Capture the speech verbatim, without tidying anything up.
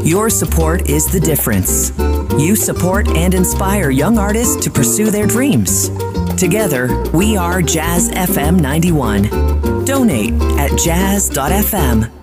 Your support is the difference. You support and inspire young artists to pursue their dreams. Together, we are Jazz F M ninety-one. Donate at jazz dot f m.